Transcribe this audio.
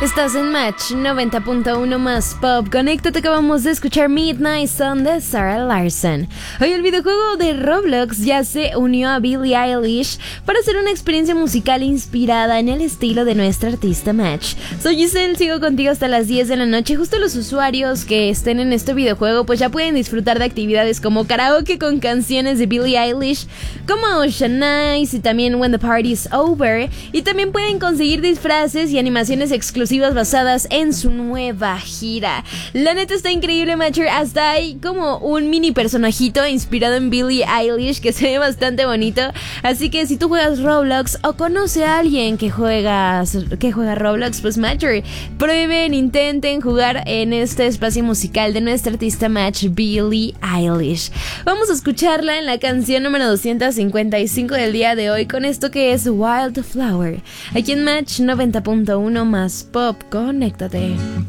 Estás en Match 90.1 más Pop. Conéctate, acabamos de escuchar Midnight Sun de Sarah Larson. Hoy el videojuego de Roblox ya se unió a Billie Eilish para hacer una experiencia musical inspirada en el estilo de nuestra artista Match. Soy Giselle, sigo contigo hasta las 10 de la noche. Justo los usuarios que estén en este videojuego pues ya pueden disfrutar de actividades como karaoke con canciones de Billie Eilish, como Ocean Eyes y también When the Party's Over, y también pueden conseguir disfraces y animaciones exclusivas basadas en su nueva gira. La neta está increíble, Matcher. Hasta hay como un mini personajito inspirado en Billie Eilish que se ve bastante bonito. Así que si tú juegas Roblox o conoce a alguien que juega Roblox, pues Matcher, prueben, intenten jugar en este espacio musical de nuestra artista Match, Billie Eilish. Vamos a escucharla en la canción número 255 del día de hoy con esto que es Wildflower. Aquí en Match 90.1 más Pop, conéctate.